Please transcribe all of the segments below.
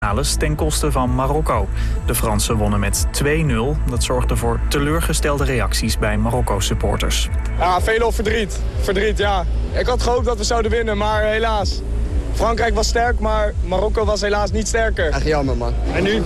ten koste van Marokko. De Fransen wonnen met 2-0. Dat zorgde voor teleurgestelde reacties bij Marokko-supporters. Ja, veel verdriet, ja. Ik had gehoopt dat we zouden winnen, maar helaas. Frankrijk was sterk, maar Marokko was helaas niet sterker. Echt jammer, man. En nu?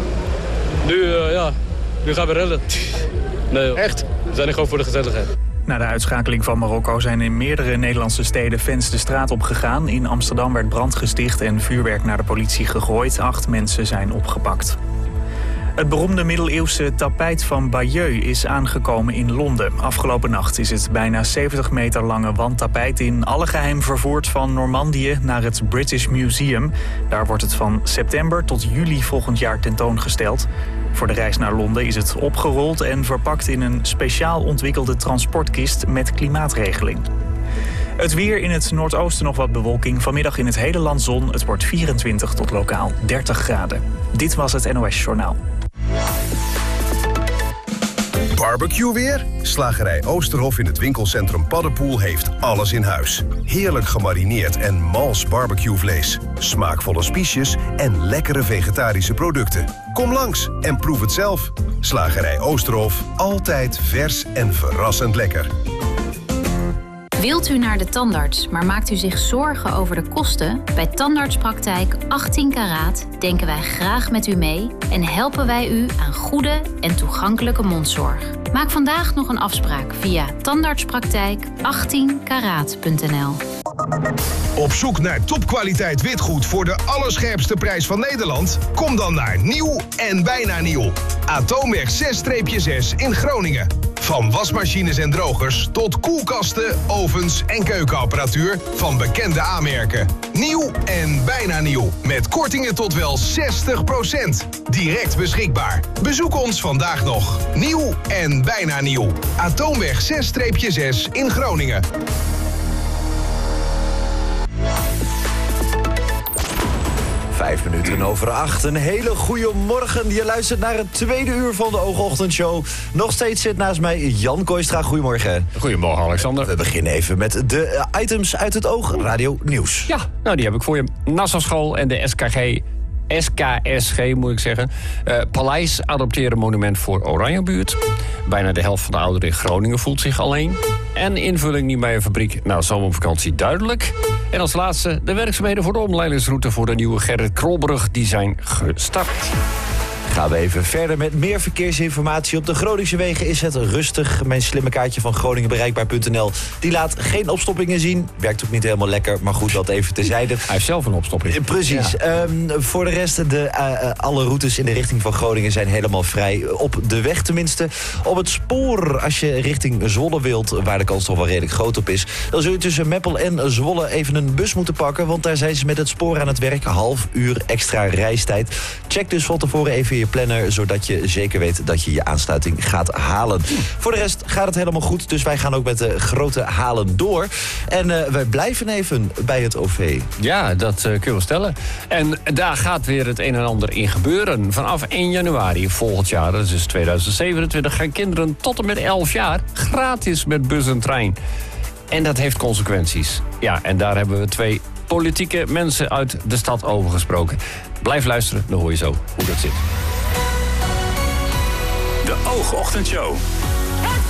Nu gaan we redden. Nee, echt? We zijn er gewoon voor de gezelligheid. Na de uitschakeling van Marokko zijn in meerdere Nederlandse steden fans de straat op gegaan. In Amsterdam werd brand gesticht en vuurwerk naar de politie gegooid. 8 mensen zijn opgepakt. Het beroemde middeleeuwse tapijt van Bayeux is aangekomen in Londen. Afgelopen nacht is het bijna 70 meter lange wandtapijt in alle geheim vervoerd van Normandië naar het British Museum. Daar wordt het van september tot juli volgend jaar tentoongesteld. Voor de reis naar Londen is het opgerold en verpakt in een speciaal ontwikkelde transportkist met klimaatregeling. Het weer: in het noordoosten nog wat bewolking. Vanmiddag in het hele land zon. Het wordt 24 tot lokaal 30 graden. Dit was het NOS Journaal. Barbecue weer? Slagerij Oosterhof in het winkelcentrum Paddenpoel heeft alles in huis. Heerlijk gemarineerd en mals barbecuevlees. Smaakvolle spiesjes en lekkere vegetarische producten. Kom langs en proef het zelf. Slagerij Oosterhof, altijd vers en verrassend lekker. Wilt u naar de tandarts, maar maakt u zich zorgen over de kosten? Bij Tandartspraktijk 18 Karaat denken wij graag met u mee en helpen wij u aan goede en toegankelijke mondzorg. Maak vandaag nog een afspraak via tandartspraktijk18karaat.nl. Op zoek naar topkwaliteit witgoed voor de allerscherpste prijs van Nederland? Kom dan naar Nieuw en bijna nieuw. Atoomwerk 6-6 in Groningen. Van wasmachines en drogers tot koelkasten, ovens en keukenapparatuur van bekende aanmerken. Nieuw en bijna nieuw. Met kortingen tot wel 60%. Direct beschikbaar. Bezoek ons vandaag nog. Nieuw en bijna nieuw. Atoomweg 6-6 in Groningen. Vijf minuten over 8. Een hele goede morgen. Je luistert naar het tweede uur van de Oogochtendshow. Nog steeds zit naast mij Jan Kooistra. Goedemorgen. Goedemorgen, Alexander. We beginnen even met de items uit het Oog Radio Nieuws. Ja, nou die heb ik voor je. Nassau-school en de SKSG moet ik zeggen. Paleis adopteren monument voor Oranjebuurt. Bijna de helft van de ouderen in Groningen voelt zich alleen. En invulling niet bij een fabriek na zomervakantie duidelijk. En als laatste de werkzaamheden voor de omleidingsroute voor de nieuwe Gerrit Krolbrug. Die zijn gestart. Gaan we even verder met meer verkeersinformatie. Op de Groningse wegen is het rustig. Mijn slimme kaartje van groningenbereikbaar.nl... die laat geen opstoppingen zien. Werkt ook niet helemaal lekker, maar goed, dat even terzijde. Hij heeft zelf een opstopping. Precies. Ja. Voor de rest, alle routes in de richting van Groningen zijn helemaal vrij. Op de weg tenminste. Op het spoor, als je richting Zwolle wilt, waar de kans toch wel redelijk groot op is, dan zul je tussen Meppel en Zwolle even een bus moeten pakken, want daar zijn ze met het spoor aan het werk. Half uur extra reistijd. Check dus van tevoren even je planner, zodat je zeker weet dat je je aansluiting gaat halen. Voor de rest gaat het helemaal goed, dus wij gaan ook met de grote halen door. En wij blijven even bij het OV. Ja, dat kun je wel stellen. En daar gaat weer het een en ander in gebeuren. Vanaf 1 januari volgend jaar, dat is dus 2027, gaan kinderen tot en met 11 jaar gratis met bus en trein. En dat heeft consequenties. Ja, en daar hebben we 2 politieke mensen uit de stad over gesproken. Blijf luisteren, dan hoor je zo hoe dat zit. De Oogochtendshow.